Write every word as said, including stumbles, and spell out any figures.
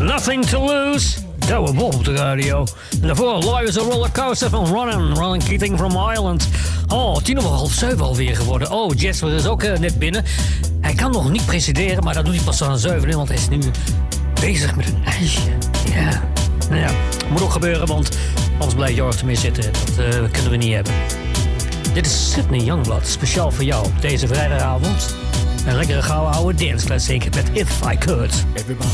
Nothing to Lose. Douwe Bob op de radio. En daarvoor Life is a Rollercoaster van Ronan. Ronan Keating from Ireland. Oh, tien over half zeven alweer geworden. Oh, Jasper is ook uh, net binnen. Hij kan nog niet presideren, maar dat doet hij pas aan zeven uur, want hij is nu bezig met een ijsje. Ja, nou ja, moet ook gebeuren, want anders blijft Jorg ermee zitten. Dat uh, kunnen we niet hebben. Dit is Sydney Youngblood, speciaal voor jou op deze vrijdagavond. Een lekkere gouden oude danceclassic met If I Could. Everybody.